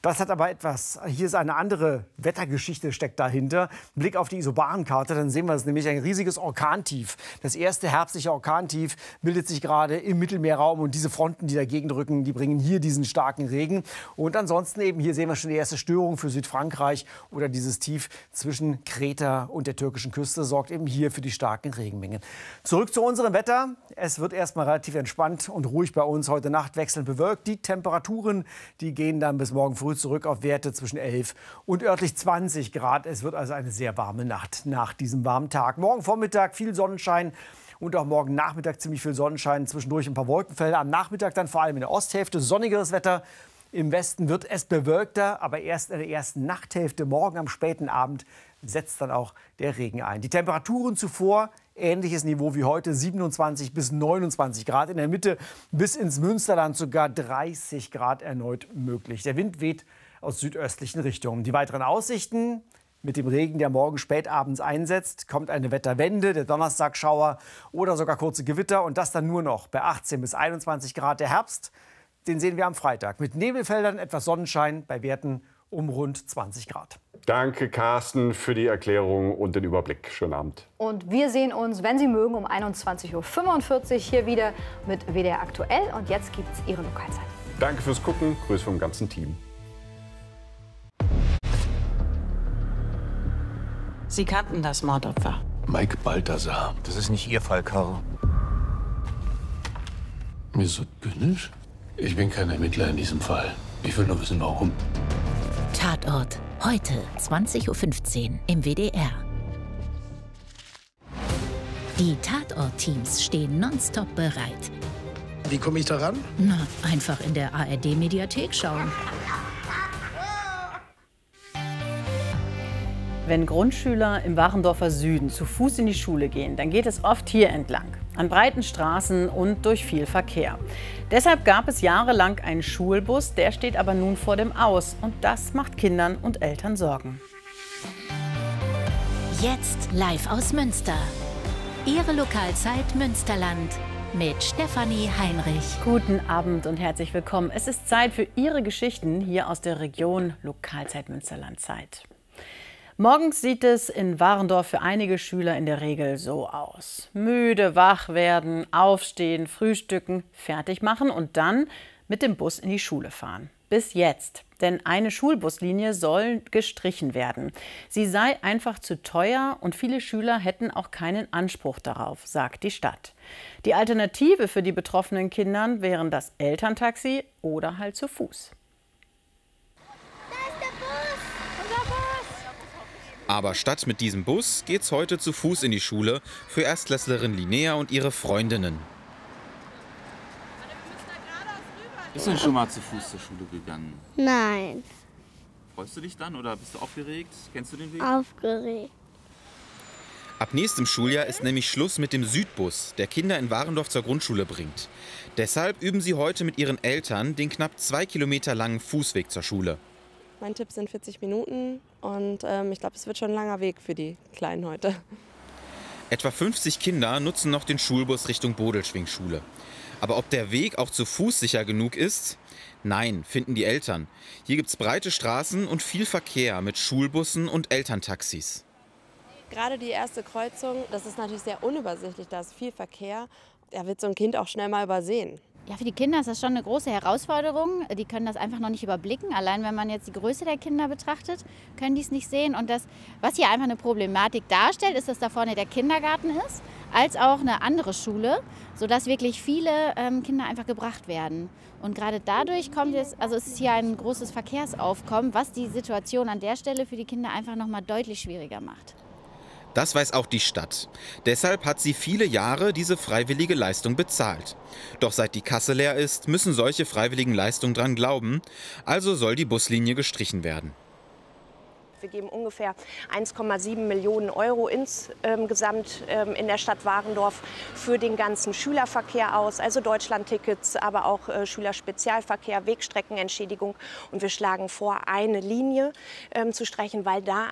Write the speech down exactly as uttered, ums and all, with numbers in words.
Das hat aber etwas, hier ist eine andere Wettergeschichte steckt dahinter. Blick auf die Isobarenkarte, dann sehen wir es nämlich ein riesiges Orkantief. Das erste herbstliche Orkantief bildet sich gerade im Mittelmeerraum und diese Fronten, die dagegen drücken, die bringen hier diesen starken Regen. Und ansonsten eben hier sehen wir schon die erste Störung für Südfrankreich oder dieses Tief zwischen Kreta und der türkischen Küste sorgt eben hier für die starken Regenmengen. Zurück zu unserem Wetter. Es wird erstmal relativ entspannt und ruhig bei uns. Heute Nacht wechselnd bewölkt. Die Temperaturen, die gehen dann bis morgen früh zurück auf Werte zwischen elf und örtlich zwanzig Grad. Es wird also eine sehr warme Nacht nach diesem warmen Tag. Morgen Vormittag viel Sonnenschein. Und auch morgen Nachmittag ziemlich viel Sonnenschein, zwischendurch ein paar Wolkenfelder. Am Nachmittag dann vor allem in der Osthälfte sonnigeres Wetter. Im Westen wird es bewölkter, aber erst in der ersten Nachthälfte, morgen am späten Abend, setzt dann auch der Regen ein. Die Temperaturen zuvor, ähnliches Niveau wie heute, siebenundzwanzig bis neunundzwanzig Grad. In der Mitte bis ins Münsterland sogar dreißig Grad erneut möglich. Der Wind weht aus südöstlichen Richtungen. Die weiteren Aussichten: Mit dem Regen, der morgen spätabends einsetzt, kommt eine Wetterwende, der Donnerstagschauer oder sogar kurze Gewitter. Und das dann nur noch bei achtzehn bis einundzwanzig Grad. Der Herbst, den sehen wir am Freitag. Mit Nebelfeldern, etwas Sonnenschein bei Werten um rund zwanzig Grad. Danke, Carsten, für die Erklärung und den Überblick. Schönen Abend. Und wir sehen uns, wenn Sie mögen, um einundzwanzig Uhr fünfundvierzig hier wieder mit W D R aktuell. Und jetzt gibt es Ihre Lokalzeit. Danke fürs Gucken. Grüße vom ganzen Team. Sie kannten das Mordopfer. Mike Balthasar. Das ist nicht Ihr Fall, Caro. Mir so zynisch? Ich bin kein Ermittler in diesem Fall. Ich will nur wissen, warum. Tatort. Heute zwanzig Uhr fünfzehn im W D R. Die Tatort-Teams stehen nonstop bereit. Wie komme ich da ran? Na, einfach in der A R D-Mediathek schauen. Wenn Grundschüler im Warendorfer Süden zu Fuß in die Schule gehen, dann geht es oft hier entlang, an breiten Straßen und durch viel Verkehr. Deshalb gab es jahrelang einen Schulbus, der steht aber nun vor dem Aus. Und das macht Kindern und Eltern Sorgen. Jetzt live aus Münster. Ihre Lokalzeit Münsterland mit Stefanie Heinrich. Guten Abend und herzlich willkommen. Es ist Zeit für Ihre Geschichten hier aus der Region Lokalzeit Münsterland-Zeit. Morgens sieht es in Warendorf für einige Schüler in der Regel so aus. Müde, wach werden, aufstehen, frühstücken, fertig machen und dann mit dem Bus in die Schule fahren. Bis jetzt. Denn eine Schulbuslinie soll gestrichen werden. Sie sei einfach zu teuer und viele Schüler hätten auch keinen Anspruch darauf, sagt die Stadt. Die Alternative für die betroffenen Kinder wären das Elterntaxi oder halt zu Fuß. Aber statt mit diesem Bus geht's heute zu Fuß in die Schule für Erstklässlerin Linnea und ihre Freundinnen. Bist du denn schon mal zu Fuß zur Schule gegangen? Nein. Freust du dich dann oder bist du aufgeregt? Kennst du den Weg? Aufgeregt. Ab nächstem Schuljahr ist nämlich Schluss mit dem Südbus, der Kinder in Warendorf zur Grundschule bringt. Deshalb üben sie heute mit ihren Eltern den knapp zwei Kilometer langen Fußweg zur Schule. Mein Tipp sind vierzig Minuten und ähm, ich glaube, es wird schon ein langer Weg für die Kleinen heute. Etwa fünfzig Kinder nutzen noch den Schulbus Richtung Bodelschwingschule. Aber ob der Weg auch zu Fuß sicher genug ist? Nein, finden die Eltern. Hier gibt's breite Straßen und viel Verkehr mit Schulbussen und Elterntaxis. Gerade die erste Kreuzung, das ist natürlich sehr unübersichtlich, da ist viel Verkehr. Da wird so ein Kind auch schnell mal übersehen. Ja, für die Kinder ist das schon eine große Herausforderung. Die können das einfach noch nicht überblicken. Allein wenn man jetzt die Größe der Kinder betrachtet, können die es nicht sehen. Und das, was hier einfach eine Problematik darstellt, ist, dass da vorne der Kindergarten ist, als auch eine andere Schule, sodass wirklich viele ähm, Kinder einfach gebracht werden. Und gerade dadurch kommt es, also es ist hier ein großes Verkehrsaufkommen, was die Situation an der Stelle für die Kinder einfach noch mal deutlich schwieriger macht. Das weiß auch die Stadt. Deshalb hat sie viele Jahre diese freiwillige Leistung bezahlt. Doch seit die Kasse leer ist, müssen solche freiwilligen Leistungen dran glauben. Also soll die Buslinie gestrichen werden. Wir geben ungefähr eins Komma sieben Millionen Euro insgesamt ähm, in der Stadt Warendorf für den ganzen Schülerverkehr aus, also Deutschlandtickets, aber auch äh, Schülerspezialverkehr, Wegstreckenentschädigung. Und wir schlagen vor, eine Linie ähm, zu streichen, weil da